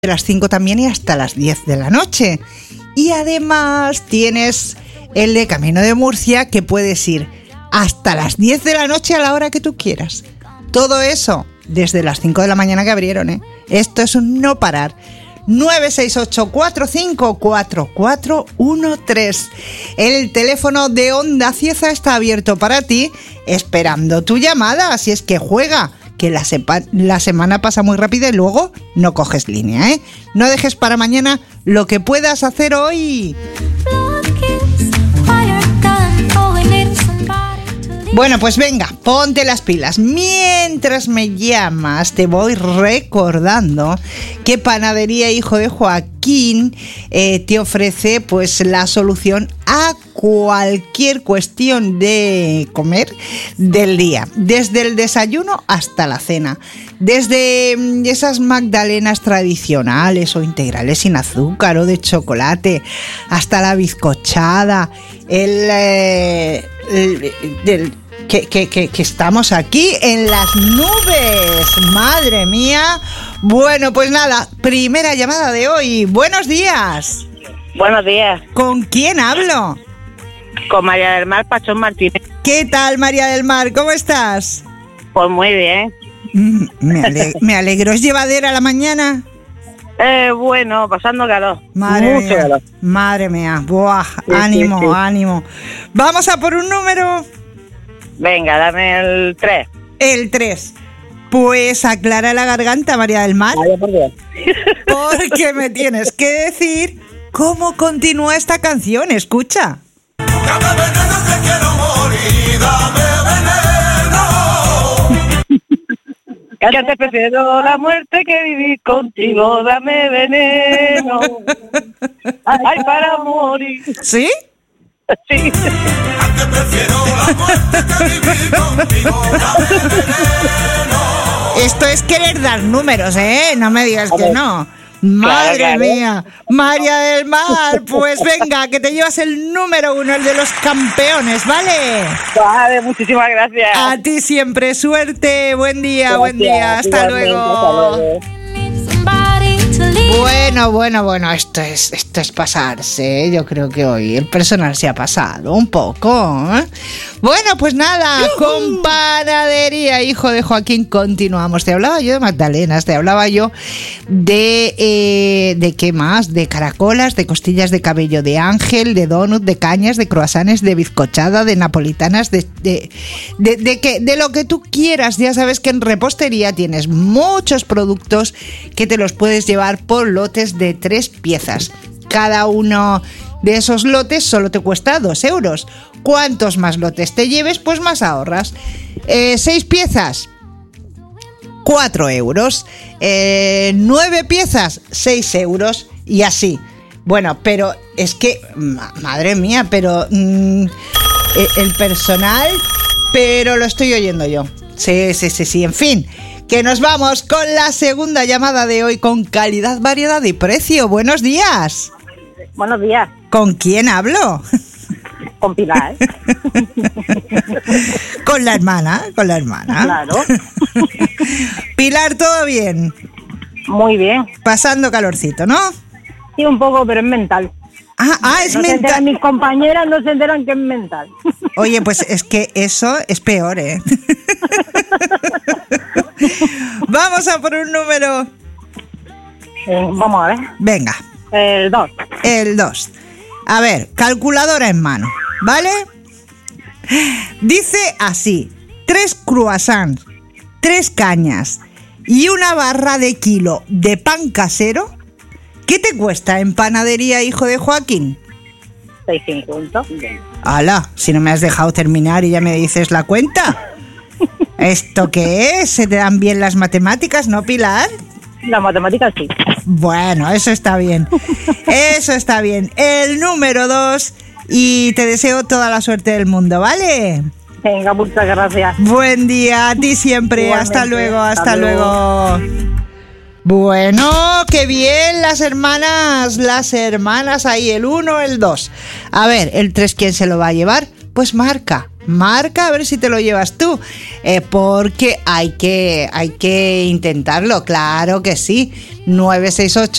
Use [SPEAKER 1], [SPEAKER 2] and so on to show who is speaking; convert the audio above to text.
[SPEAKER 1] de las 5 también y hasta las 10 de la noche. Y además tienes el de Camino de Murcia, que puedes ir hasta las 10 de la noche a la hora que tú quieras. Todo eso desde las 5 de la mañana que abrieron, ¿eh? Esto es un no parar. 968-454413. El teléfono de Onda Cieza está abierto para ti, esperando tu llamada. Así es que juega, que la semana pasa muy rápida y luego no coges línea, ¿eh? No dejes para mañana lo que puedas hacer hoy. Bueno, pues venga, ponte las pilas. Mientras me llamas, te voy recordando que Panadería Hijo de Joaquín te ofrece pues la solución a cualquier cuestión de comer del día, desde el desayuno hasta la cena, desde esas magdalenas tradicionales o integrales sin azúcar o de chocolate, hasta la bizcochada, que estamos aquí en las nubes, madre mía. Bueno, pues nada, primera llamada de hoy. Buenos días.
[SPEAKER 2] Buenos días.
[SPEAKER 1] ¿Con quién hablo?
[SPEAKER 2] Con María del Mar Pachón Martínez.
[SPEAKER 1] ¿Qué tal, María del Mar? ¿Cómo estás?
[SPEAKER 2] Pues muy bien.
[SPEAKER 1] Me alegro. ¿Es llevadera la mañana?
[SPEAKER 2] Bueno, pasando calor.
[SPEAKER 1] Madre
[SPEAKER 2] Mucho
[SPEAKER 1] mía.
[SPEAKER 2] calor.
[SPEAKER 1] Madre mía. Buah,
[SPEAKER 2] Sí,
[SPEAKER 1] ánimo,
[SPEAKER 2] sí, sí.
[SPEAKER 1] ánimo. Vamos a por un número.
[SPEAKER 2] Venga, dame el 3.
[SPEAKER 1] El 3. Pues aclara la garganta, María del Mar,
[SPEAKER 2] Vaya por Dios.
[SPEAKER 1] porque me tienes que decir cómo continúa esta canción. Escucha.
[SPEAKER 3] Dame veneno que quiero morir, dame veneno.
[SPEAKER 2] Que te prefiero la muerte que vivir contigo, dame veneno. Ay, para morir.
[SPEAKER 1] ¿Sí?
[SPEAKER 2] Sí.
[SPEAKER 3] Que prefiero la muerte que vivir contigo, dame veneno.
[SPEAKER 1] Esto es querer dar números, ¿eh? No me digas que no. Madre
[SPEAKER 2] claro.
[SPEAKER 1] mía, María del Mar, pues venga, que te llevas el número 1, el de los campeones, ¿vale?
[SPEAKER 2] Vale, muchísimas gracias.
[SPEAKER 1] A ti siempre, suerte, buen día, buen día,
[SPEAKER 2] Gracias,
[SPEAKER 1] hasta
[SPEAKER 2] igualmente,
[SPEAKER 1] luego.
[SPEAKER 2] hasta luego.
[SPEAKER 1] Bueno, esto es pasarse, ¿eh? Yo creo que hoy el personal se ha pasado un poco, ¿eh? Bueno, pues nada, con Panadería Hijo de Joaquín continuamos. Te hablaba yo de magdalenas, te hablaba yo de ¿qué más? De caracolas, de costillas de cabello de ángel, de donut, de cañas, de croissants, de bizcochada, de napolitanas, de lo que tú quieras. Ya sabes que en repostería tienes muchos productos que te los puedes llevar por lotes de 3 piezas. Cada uno de esos lotes solo te cuesta 2 euros. Cuantos más lotes te lleves, pues más ahorras. 6 piezas, 4 euros. 9 piezas, 6 euros. Y así. Bueno, pero es que, madre mía, pero el personal, pero lo estoy oyendo yo. Sí, en fin. Que nos vamos con la segunda llamada de hoy con calidad, variedad y precio. Buenos días.
[SPEAKER 2] Buenos días.
[SPEAKER 1] ¿Con quién hablo?
[SPEAKER 2] Con Pilar.
[SPEAKER 1] Con la hermana.
[SPEAKER 2] Claro.
[SPEAKER 1] Pilar, ¿todo bien?
[SPEAKER 2] Muy bien.
[SPEAKER 1] Pasando calorcito, ¿no?
[SPEAKER 2] Sí, un poco, pero es mental.
[SPEAKER 1] Es
[SPEAKER 2] No se enteran,
[SPEAKER 1] mental.
[SPEAKER 2] mis compañeras no se enteran que es mental.
[SPEAKER 1] Oye, pues es que eso es peor, ¿eh? Vamos a por un número.
[SPEAKER 2] Vamos a ver.
[SPEAKER 1] Venga,
[SPEAKER 2] El 2.
[SPEAKER 1] el 2. A ver, calculadora en mano, ¿vale? Dice así: 3 croissants, 3 cañas y una barra de kilo de pan casero. ¿Qué te cuesta en Panadería Hijo de Joaquín?
[SPEAKER 2] 6,50.
[SPEAKER 1] ¡Hala! Si no me has dejado terminar y ya me dices la cuenta. ¿Esto qué es? ¿Se te dan bien las matemáticas, no, Pilar?
[SPEAKER 2] La matemática sí.
[SPEAKER 1] Bueno, eso está bien. Eso está bien. El número 2 y te deseo toda la suerte del mundo, ¿vale?
[SPEAKER 2] Venga, muchas gracias.
[SPEAKER 1] Buen día, a ti siempre.
[SPEAKER 2] Igualmente.
[SPEAKER 1] Hasta luego, hasta
[SPEAKER 2] Hasta
[SPEAKER 1] luego. Bueno, qué bien las hermanas ahí, el 1, el 2. A ver, el 3, ¿quién se lo va a llevar? Pues marca marca a ver si te lo llevas tú, porque hay que intentarlo, claro que sí. 968